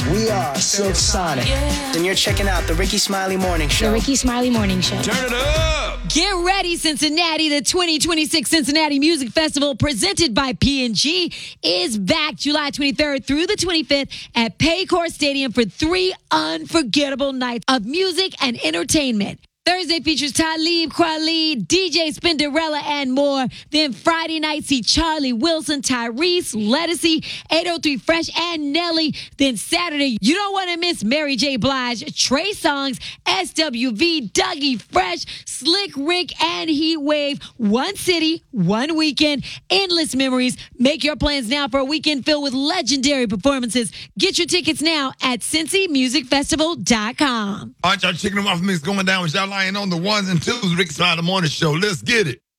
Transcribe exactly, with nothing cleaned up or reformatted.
We are Silk Sonic. And you're checking out the Ricky Smiley Morning Show. The Ricky Smiley Morning Show. Turn it up! Get ready, Cincinnati. The twenty twenty-six Cincinnati Music Festival, presented by P and G, is back July twenty-third through the twenty-fifth at Paycor Stadium for three unforgettable nights of music and entertainment. Thursday features Talib Kweli, D J Spinderella, and more. Then Friday night, see Charlie Wilson, Tyrese, Lettucey, eight oh three Fresh, and Nelly. Then Saturday, you don't want to miss Mary J. Blige, Trey Songz, S W V, Dougie Fresh, Slick Rick, and Heat Wave. One city, one weekend, endless memories. Make your plans now for a weekend filled with legendary performances. Get your tickets now at Cincy Music Festival dot com. All right, y'all, chicken and waffle mix going down with y'all lying on the ones and twos. Ricky Smiley Morning Show. Let's get it.